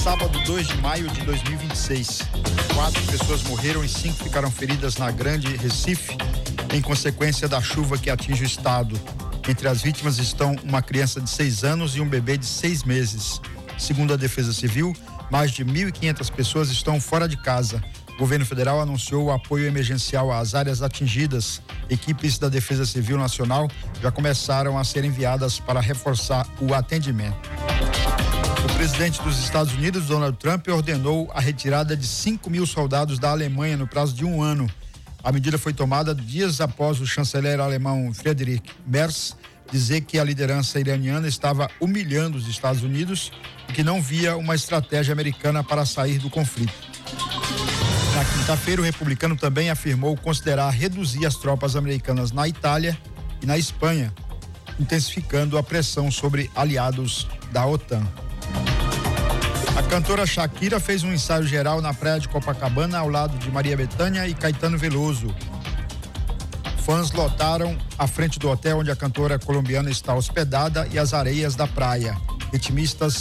Sábado, 2 de maio de 2026. 4 pessoas morreram e 5 ficaram feridas na Grande Recife, em consequência da chuva que atinge o estado. Entre as vítimas estão uma criança de 6 anos e um bebê de 6 meses. Segundo a Defesa Civil, mais de 1.500 pessoas estão fora de casa. O governo federal anunciou o apoio emergencial às áreas atingidas. Equipes da Defesa Civil Nacional já começaram a ser enviadas para reforçar o atendimento. O presidente dos Estados Unidos, Donald Trump, ordenou a retirada de 5.000 soldados da Alemanha no prazo de um ano. A medida foi tomada dias após o chanceler alemão Friedrich Merz dizer que a liderança iraniana estava humilhando os Estados Unidos e que não via uma estratégia americana para sair do conflito. Na quinta-feira, o republicano também afirmou considerar reduzir as tropas americanas na Itália e na Espanha, intensificando a pressão sobre aliados da OTAN. A cantora Shakira fez um ensaio geral na praia de Copacabana ao lado de Maria Bethânia e Caetano Veloso. Fãs lotaram a frente do hotel onde a cantora colombiana está hospedada e as areias da praia. Ritmistas